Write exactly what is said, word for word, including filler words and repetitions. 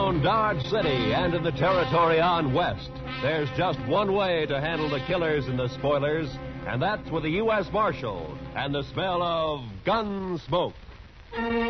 around Dodge City and in the territory on West, there's just one way to handle the killers and the spoilers, and that's with a U S Marshal and the smell of gun smoke.